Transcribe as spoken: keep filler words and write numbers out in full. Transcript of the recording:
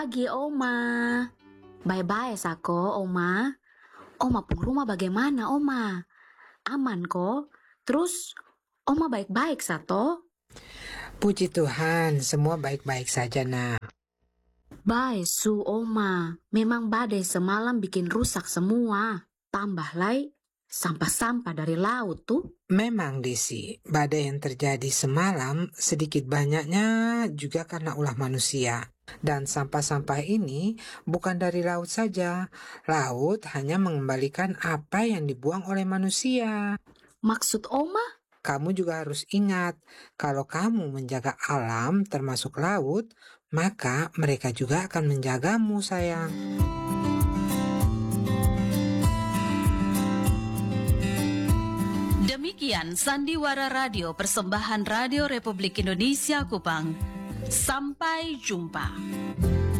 pagi, Oma. Bye-bye, Sako, Oma. Oma pun rumah bagaimana, Oma? Aman kok? Terus, Oma baik-baik, Sato? Puji Tuhan, semua baik-baik saja, nak. Baik, Su, Oma. Memang badai semalam bikin rusak semua. Tambah lagi, sampah-sampah dari laut tuh. Memang, Desi, badai yang terjadi semalam sedikit banyaknya juga karena ulah manusia. Dan sampah-sampah ini bukan dari laut saja. Laut hanya mengembalikan apa yang dibuang oleh manusia. Maksud Oma? Kamu juga harus ingat, kalau kamu menjaga alam termasuk laut, maka mereka juga akan menjagamu, sayang. Demikian Sandiwara Radio Persembahan Radio Republik Indonesia Kupang. Sampai jumpa.